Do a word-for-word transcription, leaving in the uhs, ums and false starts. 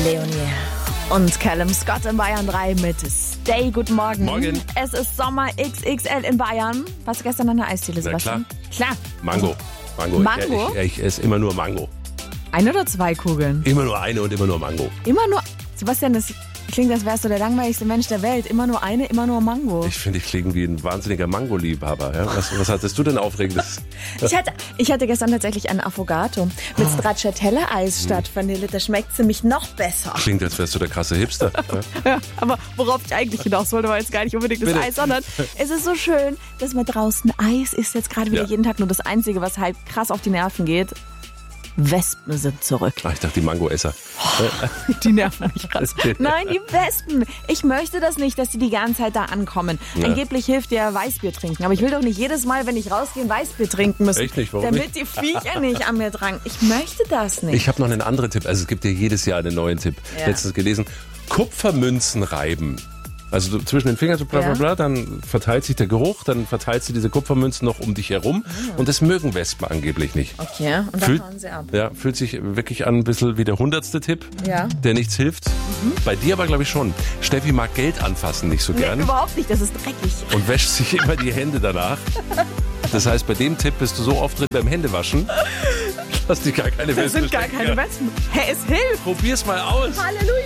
Leonie und Callum Scott in Bayern drei mit Stay. Guten Morgen. Morgen. Es ist Sommer X X L in Bayern. Warst du gestern an der Eisdiele, Sebastian? Klar. Klar. Mango. Mango. Mango? Ich, ich, ich esse immer nur Mango. Ein oder zwei Kugeln? Immer nur eine und immer nur Mango. Immer nur... Sebastian, das klingt, als wärst du der langweiligste Mensch der Welt. Immer nur eine, immer nur Mango. Ich finde, ich klinge wie ein wahnsinniger Mango-Liebhaber. Ja? Was, was hattest du denn Aufregendes? Ich hatte, ich hatte gestern tatsächlich einen Affogato mit Stracciatella-Eis statt Vanille. Da schmeckt sie mich noch besser. Klingt, als wärst du der krasse Hipster. Ja? Ja, aber worauf ich eigentlich hinaus wollte, war jetzt gar nicht unbedingt das Bitte. Eis, sondern es ist so schön, dass man draußen Eis isst jetzt gerade wieder Ja. jeden Tag. Nur das Einzige, was halt krass auf die Nerven geht, Wespen sind zurück. Ach, ich dachte, die Mango-Esser. Die nerven mich krass. Nein, die Wespen. Ich möchte das nicht, dass die die ganze Zeit da ankommen. Ja. Angeblich hilft ja Weißbier trinken. Aber ich will doch nicht jedes Mal, wenn ich rausgehe, ein Weißbier trinken müssen. Echt nicht? Warum damit nicht? die Viecher nicht an mir drangen. Ich möchte das nicht. Ich habe noch einen anderen Tipp. Also es gibt ja jedes Jahr einen neuen Tipp. Ja. Letztens gelesen. Kupfermünzen reiben. Also du zwischen den Fingern so bla bla Ja. bla, dann verteilt sich der Geruch, dann verteilst du diese Kupfermünzen noch um dich herum. Und das mögen Wespen angeblich nicht. Okay, und dann Fühlt, hauen sie ab. ja, fühlt sich wirklich an ein bisschen wie der hundertste Tipp, Ja. der nichts hilft. Bei dir aber glaube ich schon. Steffi mag Geld anfassen nicht so Nee, gern überhaupt nicht, das ist dreckig. und wäscht sich immer die Hände danach. Das heißt, bei dem Tipp bist du so oft drin beim Händewaschen, dass die gar keine Das Wespen sind gar stecken. keine Wespen. Hä, es hilft. Probier's mal aus. Halleluja.